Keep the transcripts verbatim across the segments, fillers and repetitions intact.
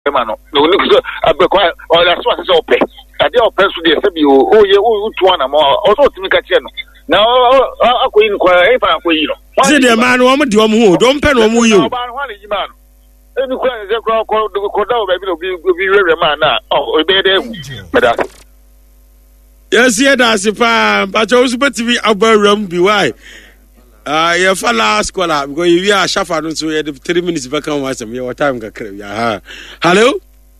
no no no so abekwa o la so so ope ade ope so de sabi o o ye o tu ana ma o so timi ka che no na akoyi no kwa e fa akoyi no se de ma no mo de o mo do mpe no mo ye o ba no ha le yima no e ni kwa ze kwa ko ko da o ba bi no bi bi rere ma na o be de meda yes ye da se pa ba cho so betimi abaram bi why ah ye fa last call because you are shafa no so ye three minutes back on was me your time ka kre ya hello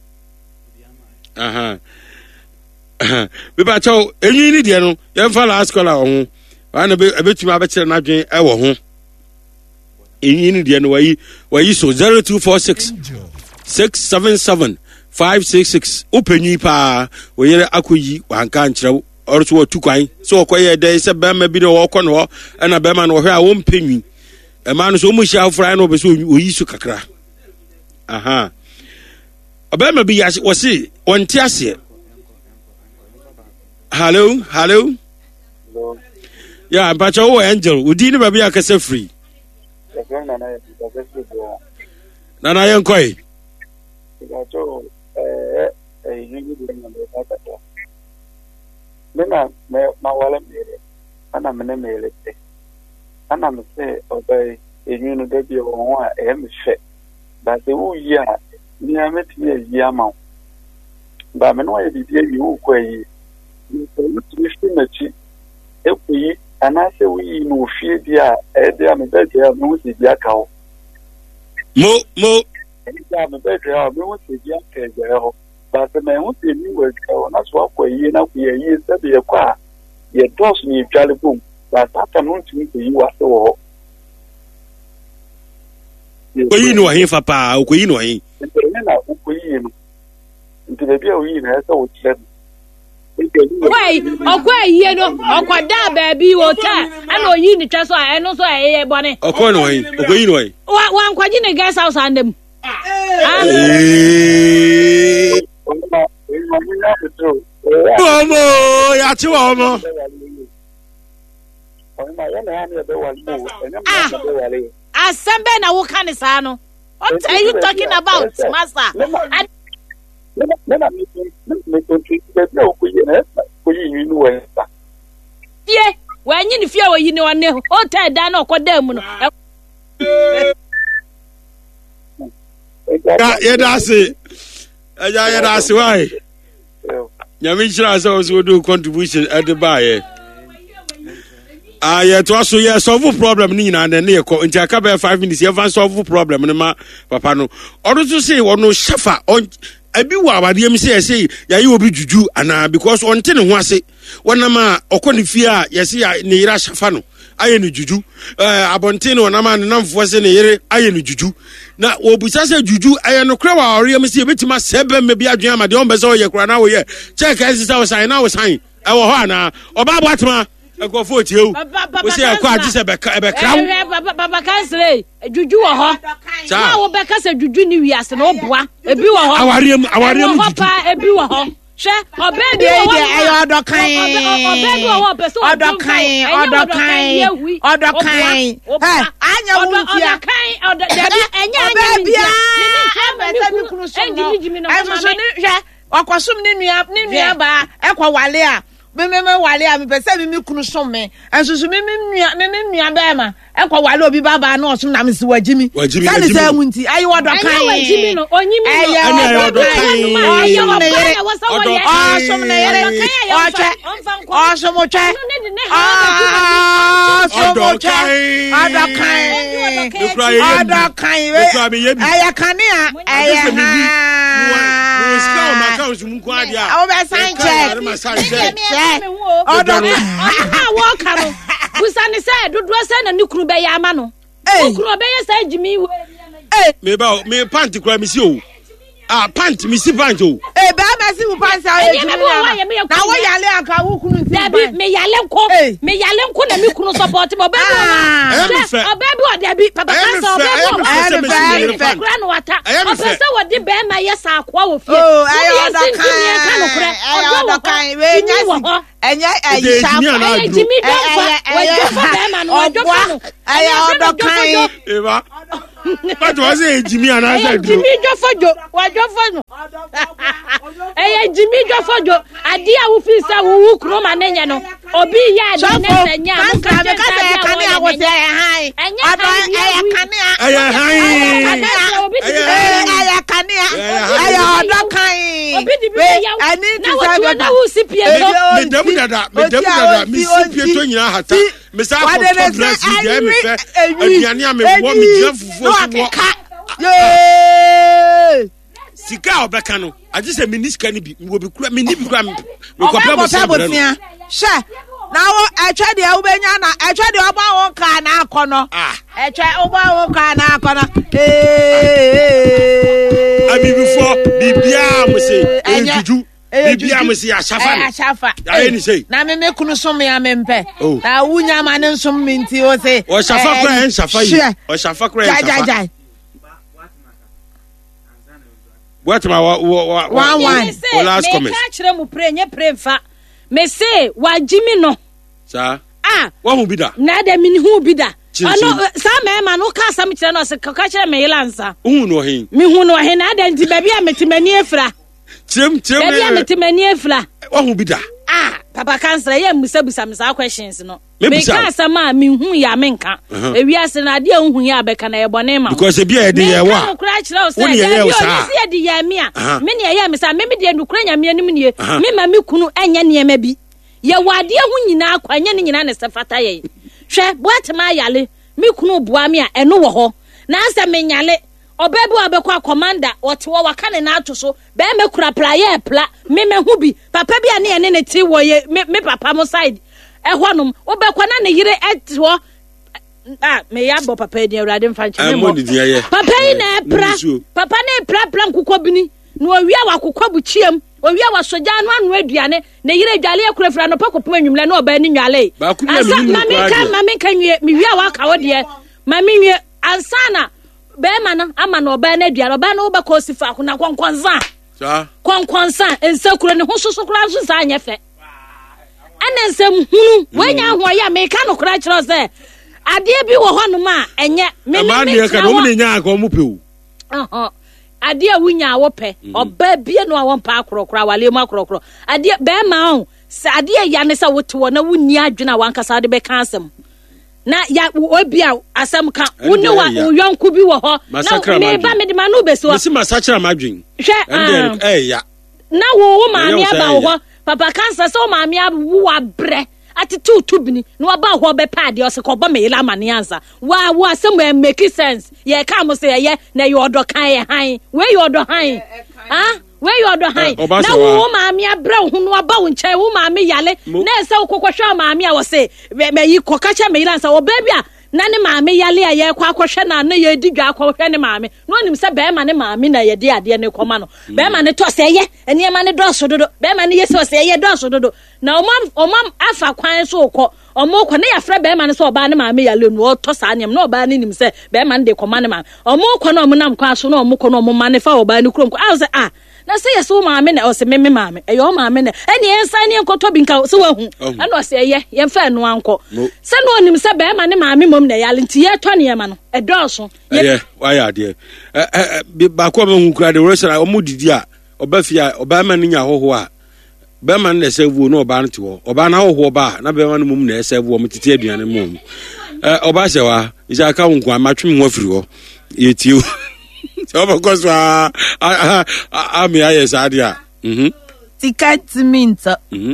aha be ba cho enyi ni de no ye fa last call ho ana be betumi abekire na dwen e wo ho enyi ni de no wayi wayi so zero two four six six seven seven five six six openyi pa wo yere akoyi wanka nkyerɛ orso wo tukwan so okoye dey se bema bi no wo no na bema no hwe a wo mpenwi e ma no so mu hia afra no be so oyi su kakra aha bema bi ya wo se wonti ase hello hello hello ya bacha wo angel udi ni ba bi akase free nana yen koi bacho eh eh yini de na ba ta Mena me mawale mere ana mene mere te ana me se obey enyu no de bi o a e me hwe ba se wo yi a ni ameti ye yi ama ba me no ye bi bi wo kwa yi ni so ti fi na chi e ku yi ana se wo yi no fie di a e de a me be de a me wo si bi aka ho mo mo e di a me be de a me wo si bi aka je ho but me who say me we go na so akwa yi na ku yi se be kwa ye dos ni twale bum but ata no ntimi ko yi wa se wo ko yi no hin fa pa ko yi no hin na ko yi no ntebe bia o yi na se wo tire wai okwa yi no okwa da ba bi wo ta ana o yi ni twa so a eno so a ye bone okwa no hin ko yi no hin wa wa nkwaji ne guest house andem Omo ya ti wa omo asembe na wo kan sa no what are you talking about master ye wa nyi ni fia wa yi ni wa ne o ta da na okoda mu no ya ye da se ya ye da se why nyame chira so so do contribution at the buy ah yeah to so yeah solve problem ni na na ne ko nti aka be five minutes you solve problem ni ma papa no odo to say wono shafa on abi wa awade mi say say ya yi obi juju ana because on te ne ho ase wona ma okoni fie a yesi ya ne yira shafa no aye ne juju eh abonte ne wona ma ne namfo se ne yire aye ne juju na obusa se juju aye no kra wa ore mi se betima sebe me bia dwan ma de on be so ye kra na wo ye check ese se wo sign na wo sign e wo ho ana oba boatma e go fo tie o wo se e kwa agi se be ka be kra wo baba kansre juju wo ho na wo be ka se juju ni wiase na oboa ebi wo ho aware mu aware mu juju ebi wo ho she obebi wo ayo odokan obebi wo be so odokan odokan odokan eh anya wo fia odokan enya obebi a me kunu so no so ni hwe okosum ni nua ni nua ba ekwa wale a me me me wale a me pese me me kunu so me enso so me me nua me me nua ba ma ekwa wale obi baba na osum na me se wajimi sani se hunti ayi odokan ayi wajimi no onyimi no ayi odokan ayi odokan awesome na yere oche awesome oche awesome oche adokan adokan aya kania aya ha no scout ma ka osumu ko adia o be sign check check odokan ah wo ka no busani say dodo say na ni kuru be ya ama no kuru be ya say jimi eh me ba me pant kura mi si o ah pant mi si pant o eh ba ma si mu pant sa o jimi na wo yale aka wo kunu ti ba me yale nko me yale nko na mi kunu support mo be bi o be bi o de bi papa ka so be bi o kura no wata o be se wo di be ma yesa akwa wo fie oh ayo dokan ayo dokan we nya enye ayi shafa ayi jimi don fa we do fa be ma no we do fa no ayo dokan eba But was it Jimmy and I? Jimmy Joffojo, what Joffojo? Eh, Jimmy Joffojo, a dear who feels a woo croma neno, or be ya, and ya, I was there high, and ya, I need to have a who see Mister Dress, Sika Obekano. I just a minis can be will be mini gram. Sure. Now I tried the Albaniana, I tried the Oba car now corner. Ah, I tried Oba car now corner. I mean before Bibia was say, and you. Bibia must see a shafa. I ain't say. Now me make no some me amempe. Oh, now unya man some minty or say. Or shafa cry and shafa. Or shafa cry. What my one one? Last comment. Catch them who pray, you pray for. Me say, why Jimmy no? Sir. Ah, what will be that? Nada mean who be that? I know some man who can't some channels a catcher may answer. Who know him? Me who know him, I didn't baby, I met him a near fra. Tim, Tim, I met him a near fra. What will be that? Ah, Papa can't say, I am some questions. No, maybe some man, me who ya menka. If we ask an idea who ya becan a bonema. Because a beer, dear, what? Crash low, say, dear, Mia. Many I am, maybe the Ukrainian me, Mima Mukunu, and Yan maybe. Ya wa dear when you now, and Yan in honest of Fataye. Share what my yale, Mukunu Buamia, and no ho. Nasa menyale. Obebu abekwa commander otiwo wakane na atoso be me kura playe pla me me hubi papa bia ne ene ne ti wo ye me papa mo side ehonum obekwa na ne yire etwo ah me ya bo papa di awrade mfa nche me papa yi na pra papa na pra pra nkukọ bini no owia wakokọ buchiam owia wasoja anu anu aduane ne yire dwale akura fra no pakopom anwumle na oba ni nwale asa mami ka mami ka nwie me wia waka wo de mami nwie ansana be man ama no ba na aduane ba na oba ko sifa ko na konkonza sa konkonza ensakura ne ho susukura so sa anyefe ana nsem hunu wanya ho ya me ka no kura kiro se ade bi wo ho no ma enye me me me ka no me nya ko mu pewu oh ade awunya wo pe oba bie no awon pa akorokora wale mu akorokoro ade be ma ho ade ya ne sa woto na wunni adwena wankasa de be ka asem na ya obia asem ka woni wa yonku bi wo ho na me ba me de ma no be so mesi masakira madwen hwe eh ya na wo wo ma me aba wo papa kansa so ma me abu wa bre atitu tubini no aba ho be pa de o se ko ba me la mane ansa wa wo asem e make sense ye ka mo se ye na ye odo kan ye han we ye odo han ah we ye odo han na wo ma me abre ho no aba wo nche wo ma me yale na se kokwohwa ma me a wo se me yi kokacha me la ansa wo ba bia na ne ma me yale a ye kwa akwohwe na na ye di dwa akwohwe ne ma me no nim se be ma ne ma me na ye di ade ne koma no be ma ne to se ye ene ma ne do so dodo be ma ne ye se se ye do so dodo na omam omam afa kwan so ko omo ko na ya fra be ma ne so oba ne ma me yale no o to sa nem na oba ne nim se be ma ne de koma ne ma omo ko na omo nam kwa so na omo ko na omo ma ne fa oba ne krom ko a say ah na say yes wo ma me na o se me me ma me e yo ma me na ene ensa ne enkoto bi nka so wahu ana o se ye ye fa no anko se no nim se be ma ne ma me mom na yale nti ye to ne ma no e do so ye why ade eh ba ko ma hu kura de rosara o mu didi a oba fia oba ma ne nya hoho a be ma ne sevu no oba nti ho oba na hoho ba na be ma no mum na sevu o mtiti aduane mum eh oba se wa isa ka nko amatwem ho afiri ho ye tiu so because ah ah me aye sadia mhm ticket minto mhm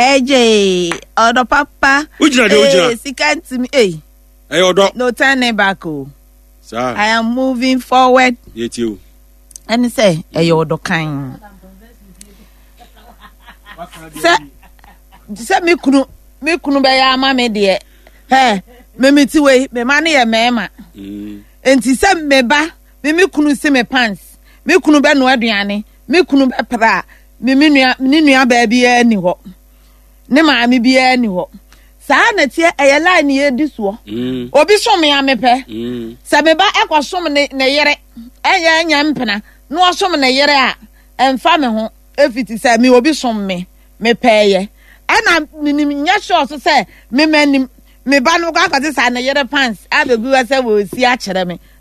eje odo papa ujina de ujina ticket mi eh eh odo no turn back o sir I am moving forward ye tiu and say eh odo kan se se me kunu me kunu be ya ma me de eh me meti we me ma ne ye mema mhm enti se me ba me me kunu se me pants me kunu be no aduane me kunu be pra me me nua ni nua ba bia ni ho ne ma me bia ni ho saa na tie eye line ye di so obi so me amepe se me ba ekosom ne ne yere enya enya mpena no osom ne yere a emfa me ho efiti se me obi som me me peye ana minim nya sure so se me manim me ba no ga ka se sa ne yere pants abegu se wo si a kire me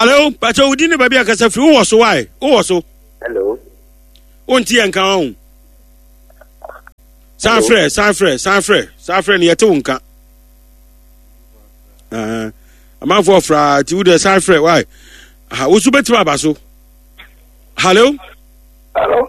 Hello, Pacho, we didn't baby akasa free. Who was so why? Who was so? Hello. Unti enka on. San Fre, San Fre, San Fre, San Fre ni yete unka. Uh, a man for fra ti wo San Fre why? Ha, wo su betima ba so. Hello? Hello.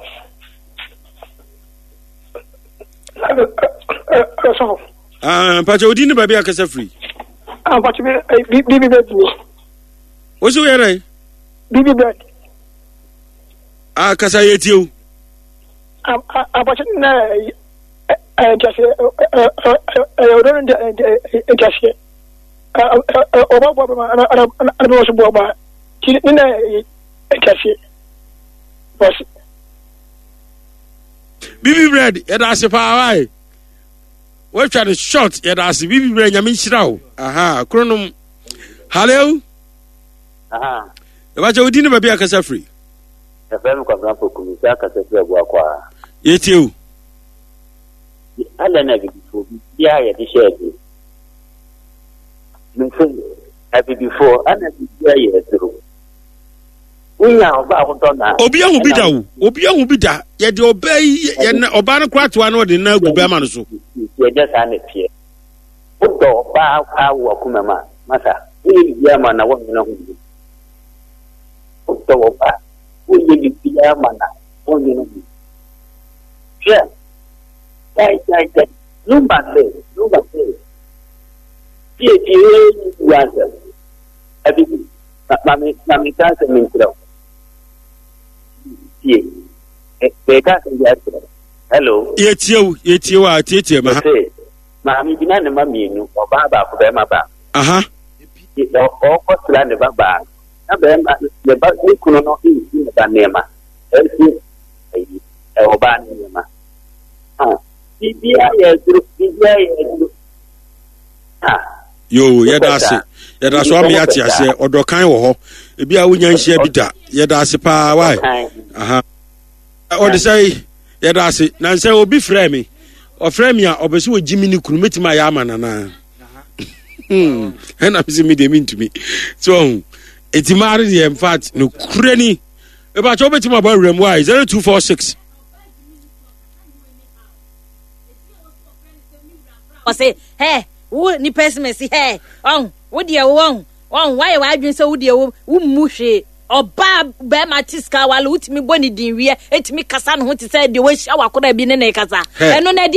Hello. Ah, Pacho, we didn't baby akasa free. Ah, Pacho, bibi baby. What's your name? Bibi Bread. Ah, Kasa Yetio. I'm watching uh, just I don't just over Boba and also Boba. Bibi Bread, and I say, why? We're trying to shot, yet I see Bibi Bread, Yamin Shrow. Aha, Chronom. Hello? Aha. What you didn't be a casa free? The family comes up for Kumisaka to Guaqua. Yet you. I don't know before. Yeah, the shade. Happy before, and I years ago. We are about on that. Obia will be down. Obia will be that. Yet you obey Obana Quat one or the no Gubamano. You're just an appear. Put the bar, our Kumama, Massa. We Yaman, I want to know. October, we give you Yamana, only know. Sure. I said, nobody, nobody. P H A answer. Everything. Mammy, Mammy can't mean to. They can't answer. Hello. Yet you, yet you are teacher, Mammy, you know, Mammy, or Baba for them about. Uh huh. All cost land about bag. The bus could not eat in the Banema. Obanema. Ah, yo, yedase. Yedase wa miati ase odokan wo ho. Ebi a wonya nhia bida. Yedase pa why? Aha. O de say yedase na say obi frɛ me. O frɛ me a obese wo gimi ni kunu metima ya ama nana. Hmm. And I'm saying me they mean to me. So it's married, in fact, no cranny. About over to my boy room, why? zero two four six. I say, hey, who ni pessimist, hey, oh, what do you want? Oh, why are you so dear? Who mushy or bab bematiska while with me bonny dear, et me Cassan, what he said, the way shower could have been in a casa. And on